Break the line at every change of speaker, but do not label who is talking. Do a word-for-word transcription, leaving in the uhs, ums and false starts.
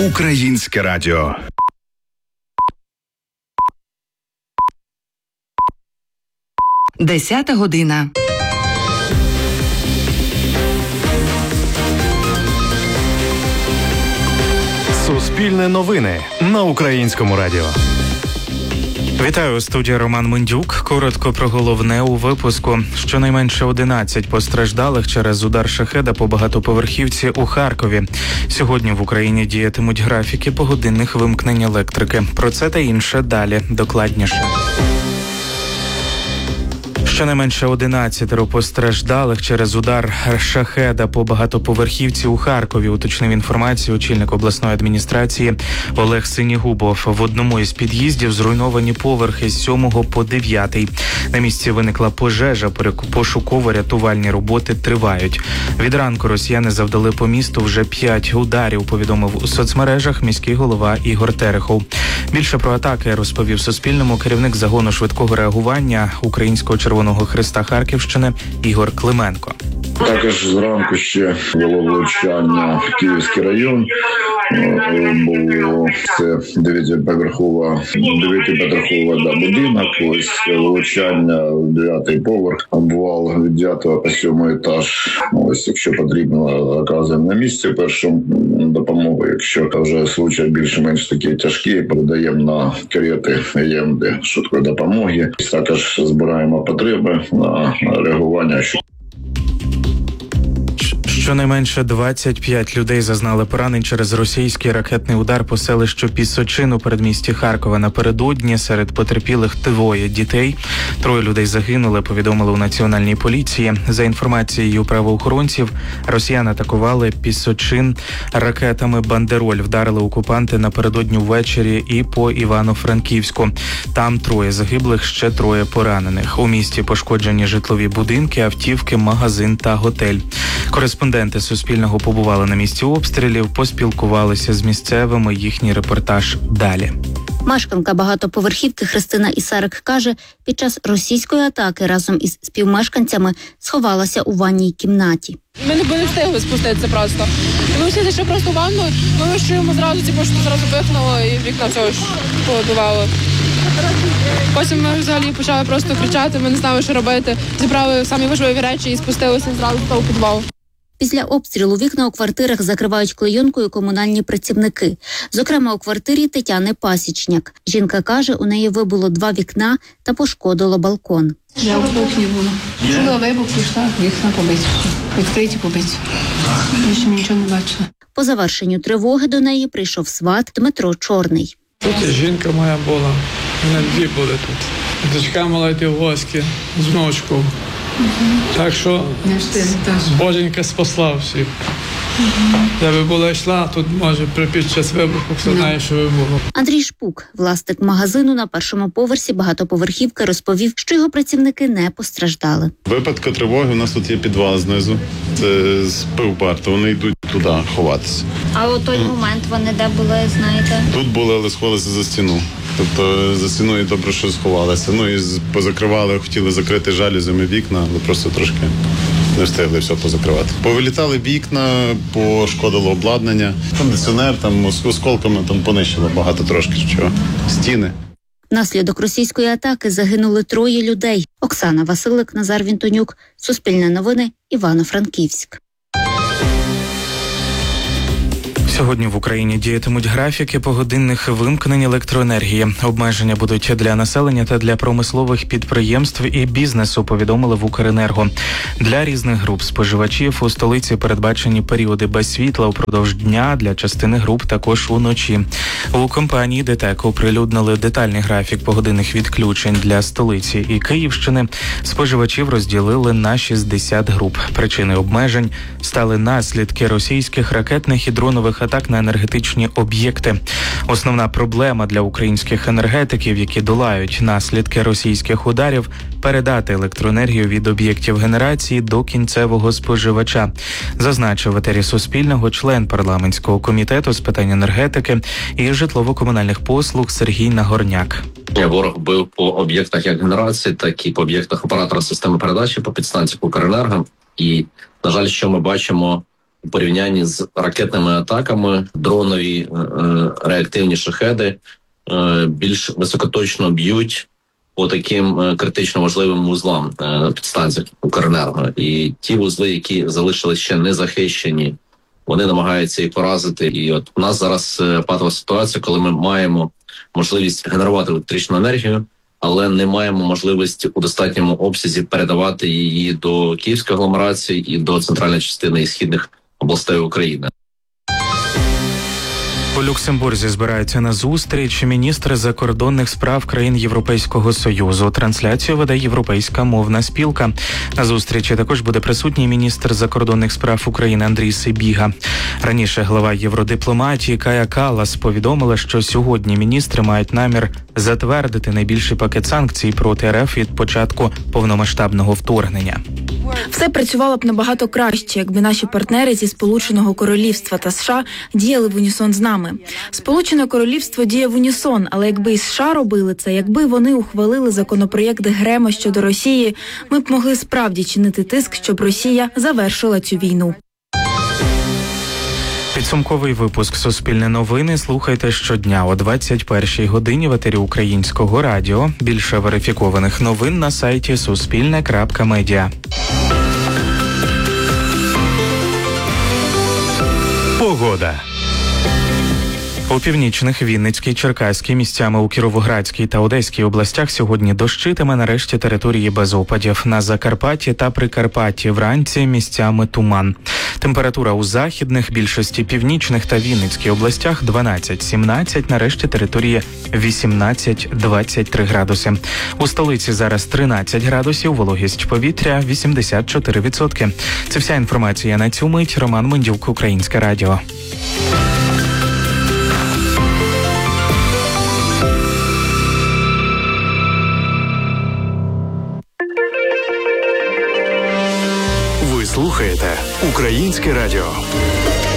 Українське радіо.
Десята година.
Суспільне новини на Українському радіо. Вітаю, у студії Роман Мендюк. Коротко про головне у випуску. Щонайменше одинадцять постраждалих через удар шахеда по багатоповерхівці у Харкові. Сьогодні в Україні діятимуть графіки погодинних вимкнень електрики. Про це та інше далі, докладніше. Щонайменше одинадцять постраждалих через удар шахеда по багатоповерхівці у Харкові, уточнив інформацію очільник обласної адміністрації Олег Синігубов. В одному із під'їздів зруйновані поверхи з сьомого по дев'ятий. На місці виникла пожежа, пошуково-рятувальні роботи тривають. Від ранку росіяни завдали по місту вже п'ять ударів, повідомив у соцмережах міський голова Ігор Терехов. Більше про атаки розповів Суспільному керівник загону швидкого реагування Українського Червоного Хреста Харківщини Ігор Клименко.
Також зранку ще було влучання в Київський район. Було це дев'ятиповерхова дев'ятиповерхова да, будинок. Ось влучання в дев'ятий поверх, обвал від дев'ятого по сьомий етаж. Ось, якщо потрібно, оказуємо на місці першу допомогу. Якщо вже случаї більш-менш такі тяжкі, передаємо на карети Е М Д швидкої допомоги. Також збираємо потреби на реагування.
Щонайменше двадцять п'ять людей зазнали поранень через російський ракетний удар по селищу Пісочин у передмісті Харкова. Напередодні серед потерпілих двоє дітей. Троє людей загинули, повідомили у Національній поліції. За інформацією правоохоронців, росіяни атакували Пісочин ракетами «Бандероль». Вдарили окупанти напередодні ввечері і по Івано-Франківську. Там троє загиблих, ще троє поранених. У місті пошкоджені житлові будинки, автівки, магазин та готель. Кореспонденти Суспільного побували на місці обстрілів, поспілкувалися з місцевими. Їхній репортаж далі.
Мешканка багатоповерхівки Христина Ісарик каже, під час російської атаки разом із співмешканцями сховалася у ванній кімнаті.
Ми не були встигли спуститися просто. Ми всі зайшли просто в ванну, ми чуємо зразу, типу, що зразу пихнуло і вікна все ж побивало. Потім ми взагалі почали просто кричати, ми не знали, що робити. Зібрали самі важливі речі і спустилися зразу в той підвал.
Після обстрілу вікна у квартирах закривають клейонкою комунальні працівники. Зокрема, у квартирі Тетяни Пасічняк. Жінка каже, у неї вибуло два вікна та пошкодило балкон.
Я в кухні була. Чула вибух, пішла, вікна побиті. Відкриті побиті. Більше нічого не бачила.
По завершенню тривоги до неї прийшов сват Дмитро Чорний.
Тут жінка моя була, мене дві були тут. Дочка мала йти в гості з внучкою. Угу. Так що Боженька спасла всіх. Угу. Я би була йшла, тут може при під час вибуху, хто знає, що би було.
Андрій Шпук, власник магазину на першому поверсі багатоповерхівки, розповів, що його працівники не постраждали.
В випадку тривоги у нас тут є підвал знизу, це з пивбар, то вони йдуть туди ховатися.
А у той момент вони де були, знаєте?
Тут були, але сховалися за стіну. Тобто за стіною добре, що сховалися. Ну і позакривали, хотіли закрити жалюзями вікна, але просто трошки не встигли все позакривати. Повилітали вікна, пошкодило обладнання, кондиціонер, там з осколками там понищило багато трошки чого. Стіни.
Внаслідок російської атаки загинули троє людей. Оксана Василик, Назар Вінтонюк, Суспільне новини, Івано-Франківськ.
Сьогодні в Україні діятимуть графіки погодинних вимкнень електроенергії. Обмеження будуть для населення та для промислових підприємств і бізнесу, повідомили в Укренерго. Для різних груп споживачів у столиці передбачені періоди без світла упродовж дня, для частини груп також уночі. У компанії ДТЕК оприлюднили детальний графік погодинних відключень для столиці і Київщини. Споживачів розділили на шістдесят груп. Причини обмежень стали наслідки російських ракетних і дронових атак на енергетичні об'єкти. Основна проблема для українських енергетиків, які долають наслідки російських ударів, передати електроенергію від об'єктів генерації до кінцевого споживача, зазначив в етері Суспільного член парламентського комітету з питань енергетики і житлово-комунальних послуг Сергій Нагорняк.
Ворог бив по об'єктах як генерації, так і по об'єктах оператора системи передачі, по підстанціях Укренерго. І, на жаль, що ми бачимо у порівнянні з ракетними атаками, дронові е, реактивні шахеди е, більш високоточно б'ють по таким е, критично важливим вузлам е, підстанцій Укренерго. І ті вузли, які залишились ще не захищені, вони намагаються їх поразити. І от у нас зараз е, патова ситуація, коли ми маємо можливість генерувати електричну енергію, але не маємо можливості у достатньому обсязі передавати її до Київської агломерації і до центральної частини і східних областей України.
У Люксембурзі збираються на зустріч міністри закордонних справ країн Європейського Союзу. Трансляцію веде Європейська мовна спілка. На зустрічі також буде присутній міністр закордонних справ України Андрій Сибіга. Раніше глава євродипломатії Кая Каллас повідомила, що сьогодні міністри мають намір затвердити найбільший пакет санкцій проти РФ від початку повномасштабного вторгнення.
Все працювало б набагато краще, якби наші партнери зі Сполученого Королівства та США діяли в унісон з нами. Сполучене Королівство діє в унісон, але якби і США робили це, якби вони ухвалили законопроєкт Грема щодо Росії, ми б могли справді чинити тиск, щоб Росія завершила цю війну.
Підсумковий випуск «Суспільне новини» слухайте щодня о двадцять першій годині в етері Українського радіо. Більше верифікованих новин на сайті суспільне крапка медіа. Погода. У північних, Вінницькій, Черкаській, місцями у Кіровоградській та Одеській областях сьогодні дощитиме, нарешті території без опадів. На Закарпатті та Прикарпатті вранці місцями туман. Температура у західних, більшості північних та Вінницькій областях дванадцять-сімнадцять, нарешті території вісімнадцять-двадцять три градуси. У столиці зараз тринадцять градусів, вологість повітря вісімдесят чотири відсотки. Це вся інформація на цю мить. Роман Мендюк, Українське радіо.
Слухаєте Українське радіо.